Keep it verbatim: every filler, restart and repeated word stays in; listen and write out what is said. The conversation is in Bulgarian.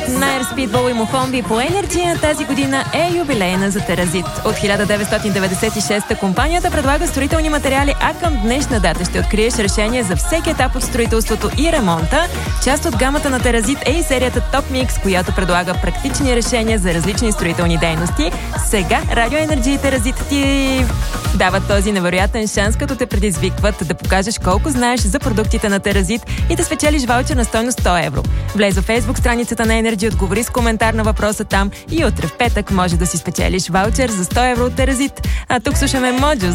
Найер Speedball и Мохомби по Енерджия тази година е юбилейна за Теразит. От хиляда деветстотин деветдесет и шеста компанията предлага строителни материали, а към днешна дата ще откриеш решение за всеки етап от строителството и ремонта. Част от гамата на Теразит е и серията Top Mix, която предлага практични решения за различни строителни дейности. Сега Радио Енерджия и Теразит ти дават този невероятен шанс, като те предизвикват да покажеш колко знаеш за продуктите на Теразит и да спечелиш ваучер на стойност сто евро. Влез в Facebook страницата на Енерджия, отговори с коментар на въпроса там и утре в петък може да си спечелиш ваучер за сто евро от Теразит. А тук слушаме Моджо